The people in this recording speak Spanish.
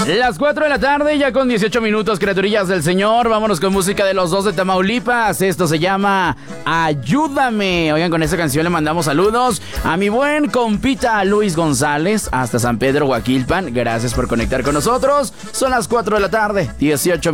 Las 4 de la tarde, ya con 18 minutos, criaturillas del Señor. Vámonos con música de los dos de Tamaulipas. Esto se llama Ayúdame. Oigan, con esta canción le mandamos saludos a mi buen compita Luis González, hasta San Pedro, Huaquilpan. Gracias por conectar con nosotros. Son las 4 de la tarde, 18